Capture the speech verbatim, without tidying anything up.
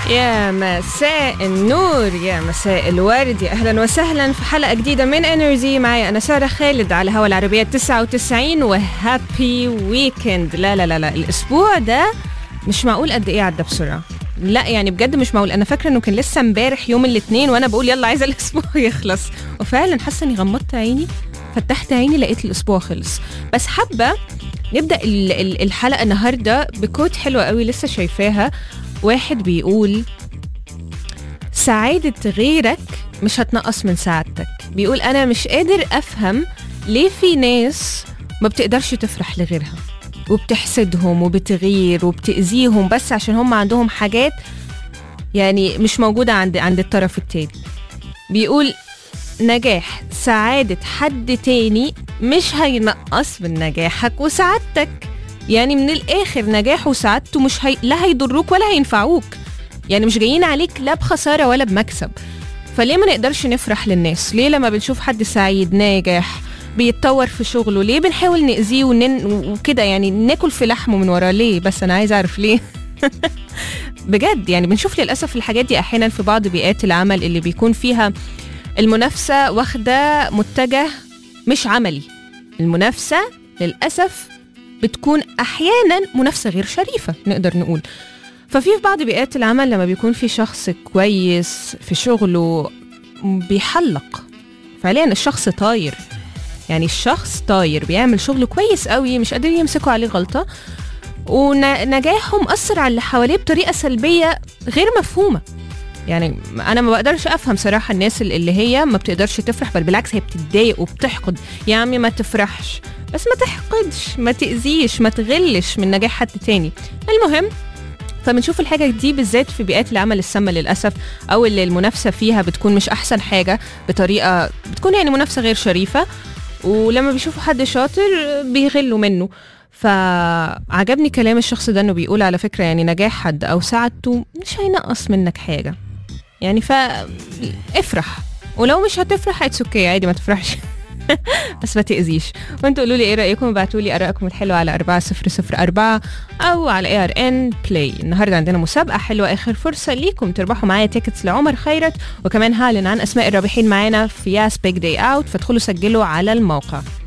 يا مساء النور، يا مساء الورد، يا أهلا وسهلا في حلقة جديدة من انرجي. معي أنا سارة خالد على هوا العربية تسعة وتسعين، وهابي ويكند. لا لا لا لا الأسبوع ده مش معقول قد إيه عدى بسرعة. لا يعني بجد مش معقول. أنا فاكرة إنه كان لسه امبارح يوم الاثنين وأنا بقول يلا عايزة الأسبوع يخلص، وفعلا حاسة إني غمضت عيني فتحت عيني لقيت الأسبوع خلص. بس حابة نبدأ الحلقة النهاردة بكوت حلوة قوي لسه شايفاها. واحد بيقول سعادة غيرك مش هتنقص من سعادتك. بيقول أنا مش قادر أفهم ليه في ناس ما بتقدرش تفرح لغيرها وبتحسدهم وبتغير وبتأذيهم بس عشان هم عندهم حاجات يعني مش موجودة عند عند الطرف التاني. بيقول نجاح سعادة حد تاني مش هينقص من نجاحك وسعادتك. يعني من الآخر نجاحه وسعادته مش هي... لا هيضروك ولا هينفعوك، يعني مش جايين عليك لا بخسارة ولا بمكسب. فليه ما نقدرش نفرح للناس؟ ليه لما بنشوف حد سعيد ناجح بيتطور في شغله ليه بنحاول نأذيه ونن... وكده يعني ناكل في لحمه من وراه؟ ليه؟ بس أنا عايز أعرف ليه. بجد يعني بنشوف للأسف الحاجات دي أحيانا في بعض بيئات العمل اللي بيكون فيها المنافسة واخدة متجه مش عملي. المنافسة للأسف بتكون أحيانا منافسة غير شريفة نقدر نقول. ففي في بعض بيئات العمل لما بيكون في شخص كويس في شغله بيحلق فعليا، الشخص طاير، يعني الشخص طاير بيعمل شغله كويس قوي مش قادر يمسكوا عليه غلطة، ونجاحه مأثر على اللي حواليه بطريقة سلبية غير مفهومة. يعني أنا ما بقدرش أفهم صراحة الناس اللي هي ما بتقدرش تفرح، بل بالعكس هي بتتضايق وبتحقد. يا عمي ما تفرحش بس ما تحقدش، ما تأذيش، ما تغلش من نجاح حد تاني. المهم فبنشوف الحاجة دي بالذات في بيئات العمل السامة للأسف، أو اللي المنافسة فيها بتكون مش أحسن حاجة بطريقة بتكون يعني منافسة غير شريفة، ولما بيشوفوا حد شاطر بيغلوا منه. فعجبني كلام الشخص ده انه بيقول على فكرة يعني نجاح حد أو سعادته مش هينقص منك حاجة، يعني فافرح، ولو مش هتفرح هتسكي عادي ما تفرحش. بس ما تأذيش. وانتوا قولوا لي ايه رأيكم، ابعتوا لي آرائكم الحلوة على أربعة صفر صفر أربعة او على إيه آر إن Play. النهاردة عندنا مسابقة حلوة، اخر فرصة ليكم تربحوا معايا تيكتس لعمر خيرت، وكمان هالن عن اسماء الرابحين معانا في ياس بيج داي اوت، فادخلوا سجلوا على الموقع.